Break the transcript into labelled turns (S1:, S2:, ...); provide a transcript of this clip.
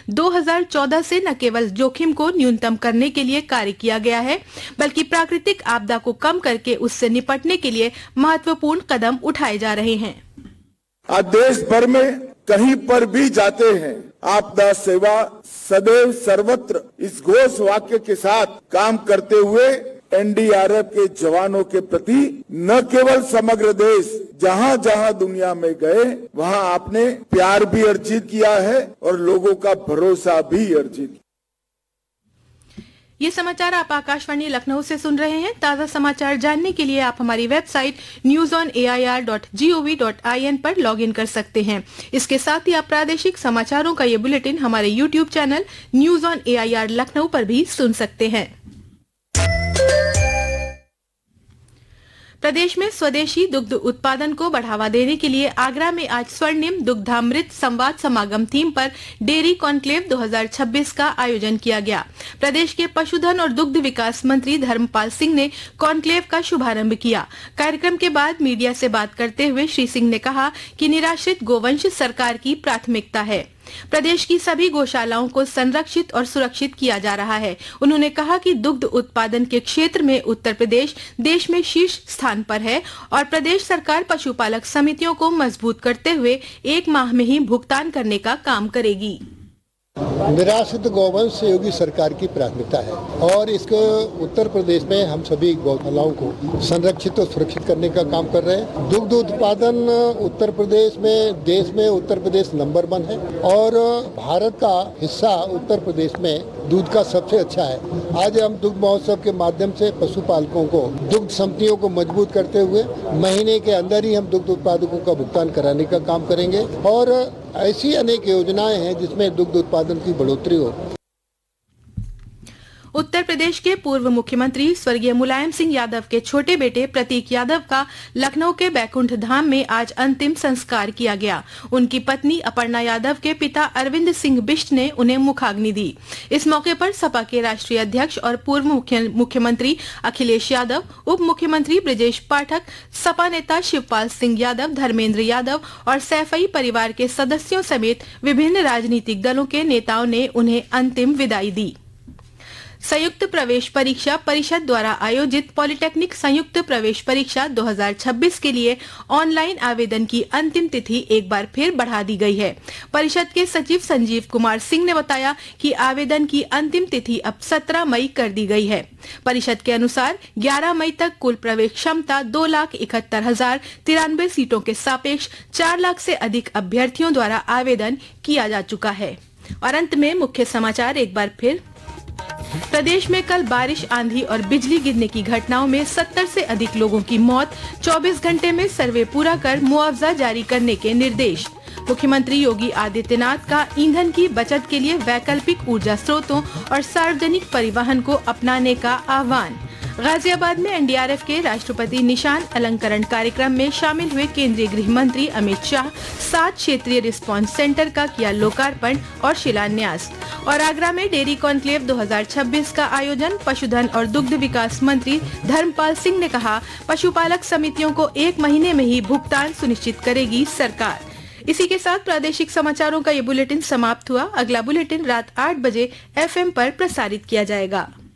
S1: 2014 से न केवल जोखिम को न्यूनतम करने के लिए कार्य किया गया है, बल्कि प्राकृतिक आपदा को कम करके उससे निपटने के लिए महत्वपूर्ण कदम उठाए जा रहे हैं।
S2: आज देश भर में कहीं पर भी जाते हैं, आपदा सेवा सदैव सर्वत्र इस घोष वाक्य के साथ काम करते हुए एनडीआरएफ के जवानों के प्रति न केवल समग्र देश जहां जहां दुनिया में गए वहां आपने प्यार भी अर्जित किया है और लोगों का भरोसा भी अर्जित किया।
S1: ये समाचार आप आकाशवाणी लखनऊ से सुन रहे हैं। ताजा समाचार जानने के लिए आप हमारी वेबसाइट newsonair.gov.in पर लॉगिन कर सकते हैं। इसके साथ ही आप प्रादेशिक समाचारों का ये बुलेटिन हमारे YouTube channel news on AIR Lucknow पर भी सुन सकते हैं। प्रदेश में स्वदेशी दुग्ध उत्पादन को बढ़ावा देने के लिए आगरा में आज स्वर्णिम दुग्धामृत संवाद समागम थीम पर डेयरी कॉन्क्लेव 2026 का आयोजन किया गया। प्रदेश के पशुधन और दुग्ध विकास मंत्री धर्मपाल सिंह ने कॉन्क्लेव का शुभारंभ किया। कार्यक्रम के बाद मीडिया से बात करते हुए श्री सिंह ने कहा कि निराश्रित गोवंश सरकार की प्राथमिकता है। प्रदेश की सभी गौशालाओं को संरक्षित और सुरक्षित किया जा रहा है। उन्होंने कहा कि दुग्ध उत्पादन के क्षेत्र में उत्तर प्रदेश देश में शीर्ष स्थान पर है और प्रदेश सरकार पशुपालक समितियों को मजबूत करते हुए 1 माह में ही भुगतान करने का काम करेगी।
S3: निराश्रित गौवंश सहयोगी सरकार की प्राथमिकता है और इसको उत्तर प्रदेश में हम सभी गौशालाओं को संरक्षित और सुरक्षित करने का काम कर रहे हैं। दुग्ध उत्पादन उत्तर प्रदेश में देश में उत्तर प्रदेश नंबर 1 है और भारत का हिस्सा उत्तर प्रदेश में दूध का सबसे अच्छा है। आज हम दुग्ध महोत्सव के माध्यम से पशुपालकों को दुग्ध समितियों को मजबूत करते हुए महीने के अंदर ही हम दुग्ध उत्पादकों का भुगतान कराने का काम करेंगे और ऐसी अनेक योजनाएं हैं जिसमें दुग्ध उत्पादन की बढ़ोतरी हो।
S1: उत्तर प्रदेश के पूर्व मुख्यमंत्री स्वर्गीय मुलायम सिंह यादव के छोटे बेटे प्रतीक यादव का लखनऊ के बैकुंठ धाम में आज अंतिम संस्कार किया गया। उनकी पत्नी अपर्णा यादव के पिता अरविंद सिंह बिष्ट ने उन्हें मुखाग्नि दी। इस मौके पर सपा के राष्ट्रीय अध्यक्ष और पूर्व मुख्यमंत्री अखिलेश यादव, उप मुख्यमंत्री ब्रिजेश पाठक, सपा नेता शिवपाल सिंह यादव, धर्मेंद्र यादव और सैफई परिवार के सदस्यों समेत विभिन्न राजनीतिक दलों के नेताओं ने उन्हें अंतिम विदाई दी। संयुक्त प्रवेश परीक्षा परिषद द्वारा आयोजित पॉलिटेक्निक संयुक्त प्रवेश परीक्षा 2026 के लिए ऑनलाइन आवेदन की अंतिम तिथि एक बार फिर बढ़ा दी गई है। परिषद के सचिव संजीव कुमार सिंह ने बताया कि आवेदन की अंतिम तिथि अब 17 मई कर दी गई है। परिषद के अनुसार 11 मई तक कुल प्रवेश क्षमता 2,71,093 सीटों के सापेक्ष 4 लाख से अधिक अभ्यर्थियों द्वारा आवेदन किया जा चुका है। और अंत में मुख्य समाचार एक बार फिर। प्रदेश में कल बारिश, आंधी और बिजली गिरने की घटनाओं में 70 से अधिक लोगों की मौत। 24 घंटे में सर्वे पूरा कर मुआवजा जारी करने के निर्देश। मुख्यमंत्री योगी आदित्यनाथ का ईंधन की बचत के लिए वैकल्पिक ऊर्जा स्रोतों और सार्वजनिक परिवहन को अपनाने का आह्वान। गाजियाबाद में एनडीआरएफ के राष्ट्रपति निशान अलंकरण कार्यक्रम में शामिल हुए केंद्रीय गृह मंत्री अमित शाह 7 क्षेत्रीय रिस्पांस सेंटर का किया लोकार्पण और शिलान्यास। और आगरा में डेयरी कॉन्क्लेव 2026 का आयोजन। पशुधन और दुग्ध विकास मंत्री धर्मपाल सिंह ने कहा, पशुपालक समितियों को 1 महीने में ही भुगतान सुनिश्चित करेगी सरकार। इसी के साथ प्रादेशिक समाचारों का ये बुलेटिन समाप्त हुआ। अगला बुलेटिन रात 8 बजे FM पर प्रसारित किया जाएगा।